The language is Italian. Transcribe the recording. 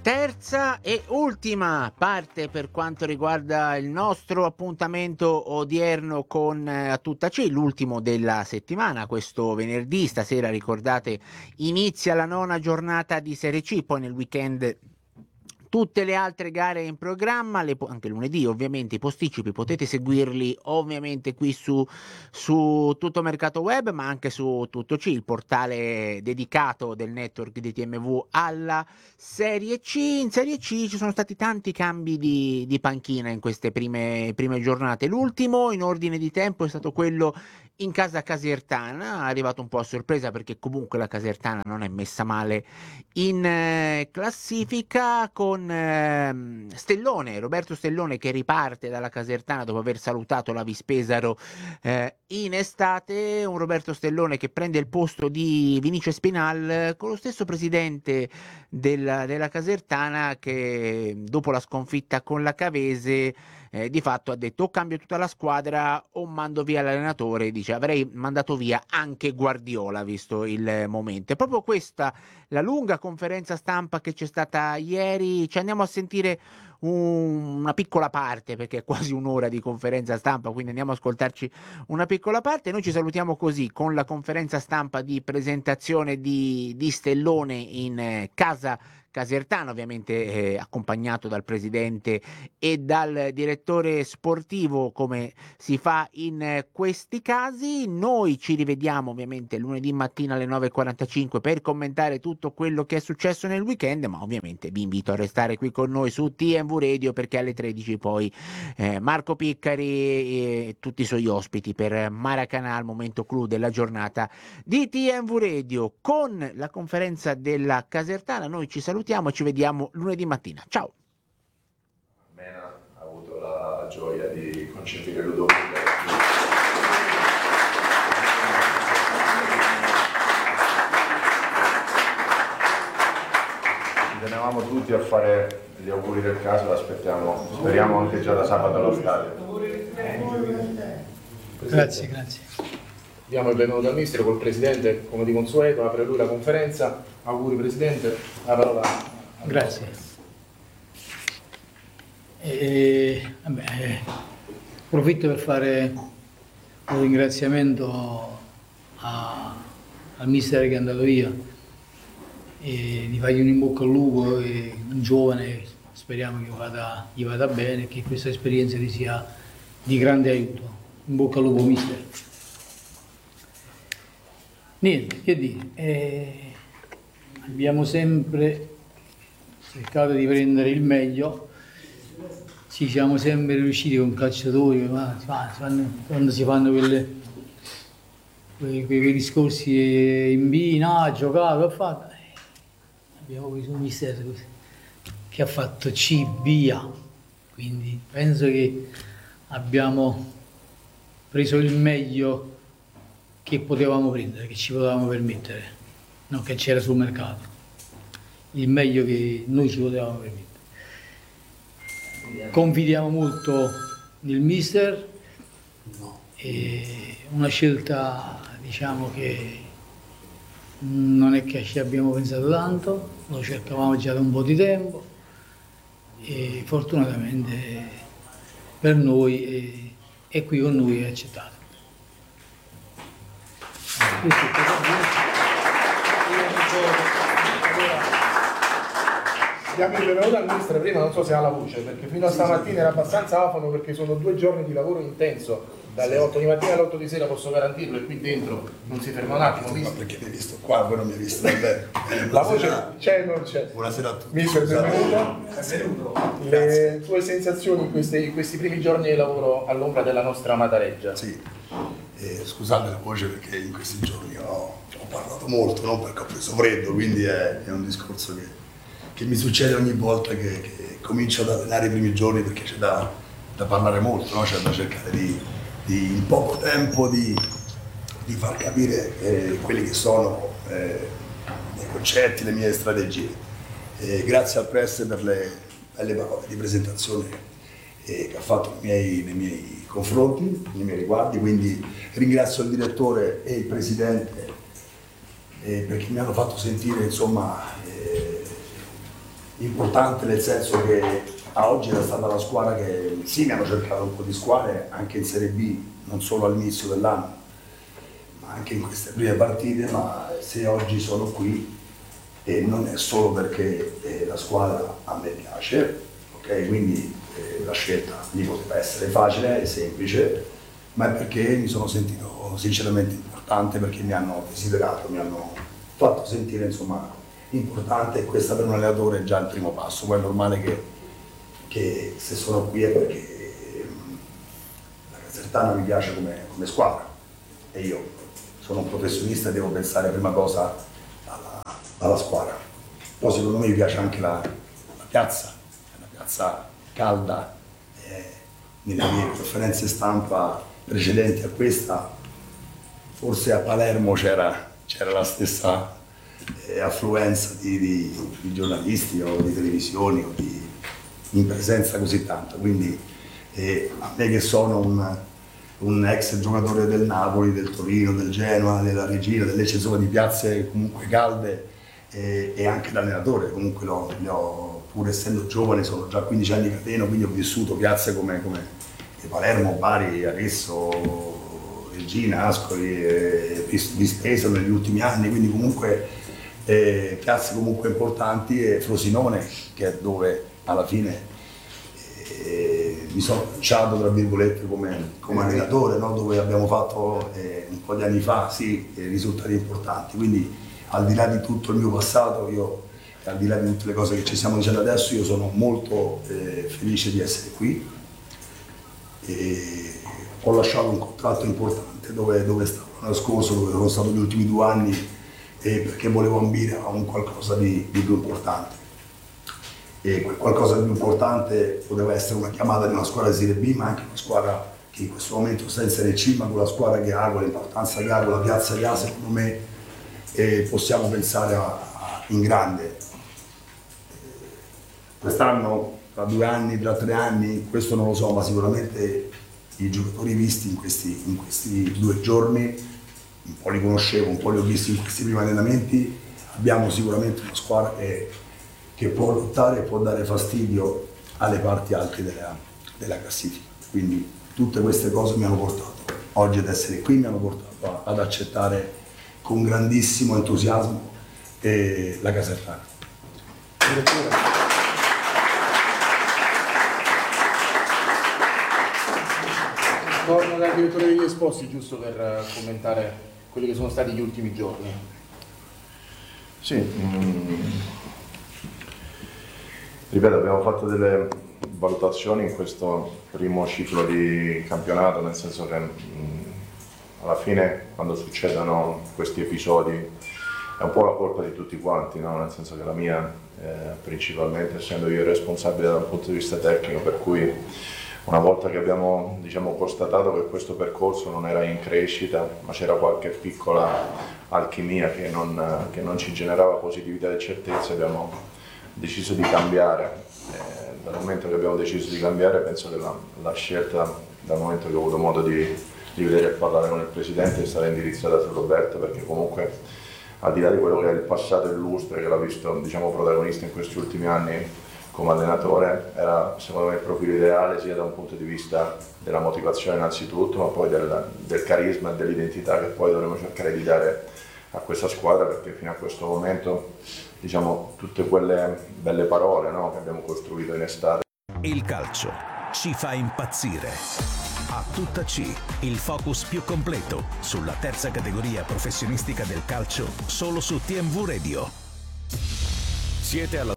Terza e ultima parte per quanto riguarda il nostro appuntamento odierno con A Tutta C, l'ultimo della settimana. Questo venerdì, stasera ricordate, inizia la 9ª giornata di Serie C, poi nel weekend tutte le altre gare in programma, anche lunedì ovviamente i posticipi potete seguirli ovviamente qui su Tutto Mercato Web, ma anche su Tutto C, il portale dedicato del network di TMV alla Serie C. In Serie C ci sono stati tanti cambi di panchina in queste prime giornate. L'ultimo in ordine di tempo è stato quello in casa Casertana, è arrivato un po' a sorpresa perché comunque la Casertana non è messa male in classifica, con Roberto Stellone che riparte dalla Casertana dopo aver salutato la Vispesaro in estate, un Roberto Stellone che prende il posto di Vinicio Spinal con lo stesso presidente della Casertana che dopo la sconfitta con la Cavese di fatto ha detto: o cambio tutta la squadra o mando via l'allenatore. Dice: avrei mandato via anche Guardiola visto il momento. È proprio questa la lunga conferenza stampa che c'è stata ieri. Ci andiamo a sentire una piccola parte, perché è quasi un'ora di conferenza stampa, quindi andiamo ad ascoltarci una piccola parte. Noi ci salutiamo così con la conferenza stampa di presentazione di Stellone in casa Casertana, ovviamente accompagnato dal presidente e dal direttore sportivo, come si fa in questi casi. Noi ci rivediamo ovviamente lunedì mattina alle 9:45 per commentare tutto quello che è successo nel weekend, ma ovviamente vi invito a restare qui con noi su TMV Radio, perché alle 13 poi Marco Piccari e tutti i suoi ospiti per Maracanã, il momento clou della giornata di TMV Radio con la conferenza della Casertana. Noi ci salutiamo e ci vediamo lunedì mattina. Ciao. Mena ha avuto la gioia di concepire Ludovico. Ci tenevamo tutti a fare gli auguri del caso, l'aspettiamo, speriamo anche già da sabato allo stadio. Grazie. Diamo il benvenuto al mister col presidente, come di consueto, apre lui la conferenza. Auguri presidente, la parola. Grazie. Approfitto per fare un ringraziamento al mister che è andato via e di fargli un in bocca al lupo, un giovane, speriamo che gli vada bene e che questa esperienza gli sia di grande aiuto. In bocca al lupo mister. Niente, che dire, abbiamo sempre cercato di prendere il meglio, ci siamo sempre riusciti con calciatori, quando si fanno quei discorsi in B, no, ha giocato, ha fatto, abbiamo preso un mister che ha fatto C, B, A, quindi penso che abbiamo preso il meglio che potevamo prendere, che ci potevamo permettere, non che c'era sul mercato, il meglio che noi ci potevamo permettere. Confidiamo molto nel mister, e una scelta, diciamo, che non è che ci abbiamo pensato tanto, lo cercavamo già da un po' di tempo e fortunatamente per noi è qui con noi e è accettato. Diamo il benvenuto al mister, prima non so se ha la voce, perché fino a stamattina era abbastanza afono, perché sono 2 giorni di lavoro intenso, dalle 8 di mattina alle 8 di sera, posso garantirlo, e qui dentro non si ferma un attimo. Ma perché mi hai visto qua, voi non mi hai visto davvero. La voce c'è o non c'è? Buonasera a tutti. Mister, benvenuto. Le tue sensazioni in questi primi giorni di lavoro all'ombra della nostra amata Reggia? Sì, scusate la voce perché in questi giorni ho parlato molto, non perché ho preso freddo, quindi è un discorso che mi succede ogni volta che comincio ad allenare i primi giorni, perché c'è da parlare molto, no? C'è da cercare di in poco tempo di far capire quelli che sono i miei concetti, le mie strategie. Grazie al Press per le belle parole di presentazione che ha fatto nei miei confronti, nei miei riguardi, quindi ringrazio il direttore e il presidente perché mi hanno fatto sentire, insomma, importante nel senso che a oggi era stata la squadra che sì, mi hanno cercato un po' di squadre anche in Serie B, non solo all'inizio dell'anno, ma anche in queste prime partite, ma se oggi sono qui non è solo perché la squadra a me piace, ok? Quindi la scelta lì poteva essere facile e semplice, ma è perché mi sono sentito sinceramente importante, perché mi hanno desiderato, mi hanno fatto sentire insomma importante, e questa per un allenatore è già il primo passo. Poi è normale che se sono qui è perché la Casertana mi piace come squadra e io sono un professionista e devo pensare prima cosa alla squadra. Poi secondo me mi piace anche la piazza, è una piazza calda, nelle mie conferenze stampa precedenti a questa, forse a Palermo c'era la stessa affluenza di giornalisti o di televisioni o in presenza così tanta, quindi a me che sono un ex giocatore del Napoli, del Torino, del Genoa, della Regina, delle insomma di piazze comunque calde, e anche da allenatore, comunque pur essendo giovane, sono già 15 anni cateno, quindi ho vissuto piazze come Palermo, Bari, Arezzo, Regina, Ascoli, Vispesa negli ultimi anni, quindi comunque piazze comunque importanti, e Frosinone, che è dove alla fine mi sono lanciato tra virgolette come allenatore, no? Dove abbiamo fatto un po' di anni fa risultati importanti, quindi al di là di tutto il mio passato, al di là di tutte le cose che ci stiamo dicendo adesso, io sono molto felice di essere qui. E ho lasciato un contratto importante dove stavo l'anno scorso, dove sono stato gli ultimi 2 anni, perché volevo ambire a un qualcosa di più importante. E quel qualcosa di più importante poteva essere una chiamata di una squadra di Serie B, ma anche una squadra che in questo momento sta in Serie C, ma con la squadra che ha, con l'importanza che ha, con la piazza che ha, secondo me possiamo pensare in grande. Quest'anno, tra 2 anni, tra 3 anni, questo non lo so, ma sicuramente i giocatori visti in questi 2 giorni, un po' li conoscevo, un po' li ho visti in questi primi allenamenti, abbiamo sicuramente una squadra che può lottare e può dare fastidio alle parti alte della classifica. Quindi tutte queste cose mi hanno portato oggi ad essere qui, mi hanno portato ad accettare con grandissimo entusiasmo la Casertana. Torno dal direttore degli esposti, giusto per commentare quelli che sono stati gli ultimi giorni. Sì, ripeto, abbiamo fatto delle valutazioni in questo primo ciclo di campionato, nel senso che alla fine, quando succedono questi episodi, è un po' la colpa di tutti quanti, no? Nel senso che la mia, principalmente essendo io responsabile dal punto di vista tecnico, per cui una volta che abbiamo constatato che questo percorso non era in crescita, ma c'era qualche piccola alchimia che non ci generava positività e certezze, abbiamo deciso di cambiare. Dal momento che abbiamo deciso di cambiare, penso che la scelta, dal momento che ho avuto modo di vedere e parlare con il Presidente, è stata indirizzata su Roberto, perché comunque al di là di quello che è il passato illustre, che l'ha visto protagonista in questi ultimi anni come allenatore, era secondo me il profilo ideale sia da un punto di vista della motivazione innanzitutto, ma poi del carisma e dell'identità che poi dovremo cercare di dare a questa squadra, perché fino a questo momento tutte quelle belle parole, no, che abbiamo costruito in estate. Il calcio ci fa impazzire. A tutta C, il focus più completo sulla terza categoria professionistica del calcio, solo su TMV Radio. Siete alla